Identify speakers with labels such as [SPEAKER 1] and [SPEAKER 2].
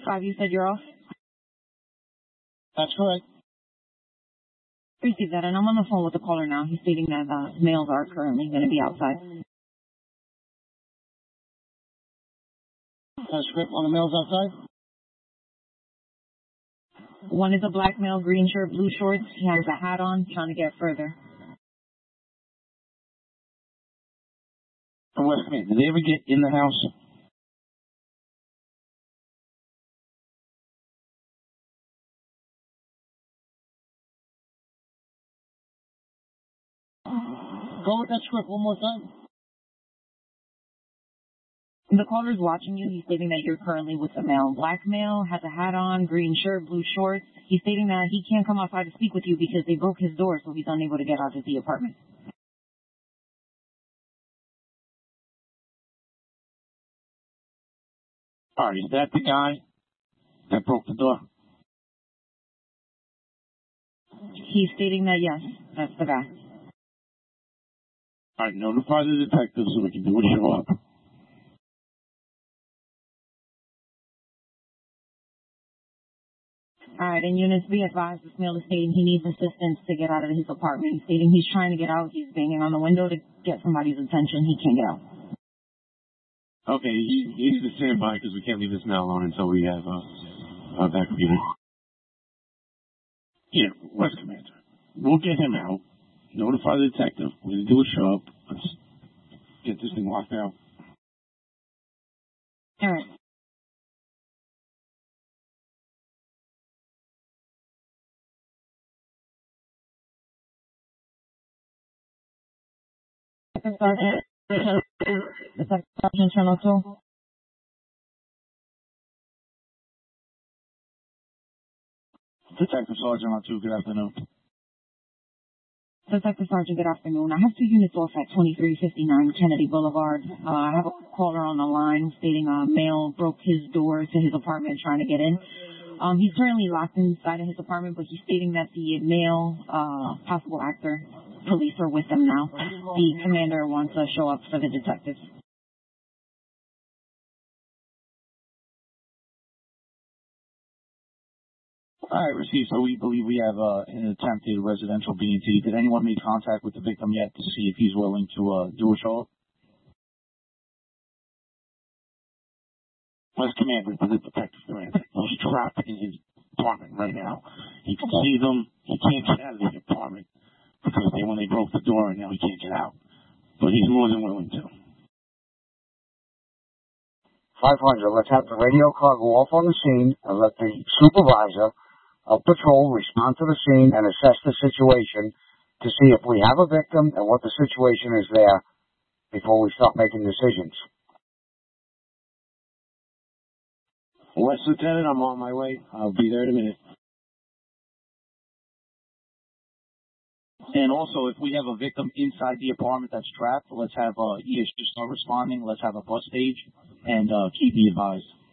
[SPEAKER 1] 5, you said you're off?
[SPEAKER 2] That's correct.
[SPEAKER 1] Received that, and I'm on the phone with the caller now. He's stating that males are currently going to be outside.
[SPEAKER 2] Script on the males outside?
[SPEAKER 1] One is a black male, green shirt, blue shorts. He has a hat on, trying to get further.
[SPEAKER 2] Wait a minute, did they ever get in the house? Go with that script one more time.
[SPEAKER 1] The caller's watching you. He's stating that you're currently with a male. Black male, has a hat on, green shirt, blue shorts. He's stating that he can't come outside to speak with you because they broke his door, so he's unable to get out of the apartment.
[SPEAKER 2] All right, is that the guy that broke the door?
[SPEAKER 1] He's stating that, yes, that's the guy.
[SPEAKER 2] All right, notify the detectives so we can do a show up.
[SPEAKER 1] All right, and units, be advised, this male is stating he needs assistance to get out of his apartment. He's stating he's trying to get out. He's banging on the window to get somebody's attention. He can't get out.
[SPEAKER 3] Okay, he needs to stand by because we can't leave this male alone until we have a backup unit.
[SPEAKER 2] Yeah, West Commander. We'll get him out. Notify the detective. We're going to do a show up. Let's get this thing locked out.
[SPEAKER 1] All right. Sergeant Channel 2.
[SPEAKER 2] Detective Sergeant on 2, good afternoon.
[SPEAKER 1] Detective Sergeant, good afternoon. I have 2 units off at 2359 Kennedy Boulevard. I have a caller on the line stating a male broke his door to his apartment trying to get in. He's currently locked inside of his apartment, but he's stating that the male possible actor, police are with him now. The commander wants to show up for the detectives.
[SPEAKER 2] All right, received. So we believe we have an attempted residential B&T. Did anyone make contact with the victim yet to see if he's willing to do a show-up? West Commander, the detective commander. He's trapped in his apartment right now. He can see them. He can't get out of the apartment because when they broke the door and now he can't get out. But he's more than willing to.
[SPEAKER 4] 500, let's have the radio car go off on the scene and let the supervisor of patrol respond to the scene and assess the situation to see if we have a victim and what the situation is there before we start making decisions.
[SPEAKER 3] West Lieutenant, I'm on my way. I'll be there in a minute.
[SPEAKER 2] And also, if we have a victim inside the apartment that's trapped, let's have ESG start responding. Let's have a bus stage and keep me advised.